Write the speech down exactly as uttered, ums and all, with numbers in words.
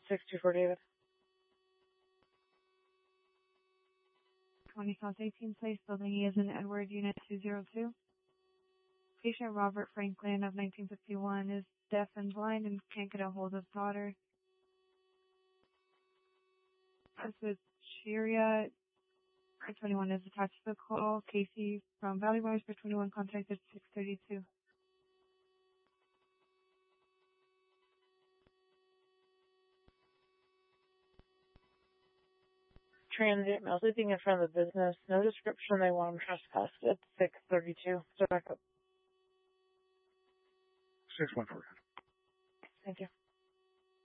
six two four David. twenty South eighteenth Place, Building E is in Edward, Unit two zero two. Patient Robert Franklin of nineteen fifty-one is deaf and blind and can't get a hold of daughter. This is Sharia. four twenty-one is attached to the call. Casey from Valley Bars for twenty-one contacted six thirty-two. Transit, male sleeping in front of the business. No description. They want him trespassed at six thirty-two. So back up. six one four. Thank you.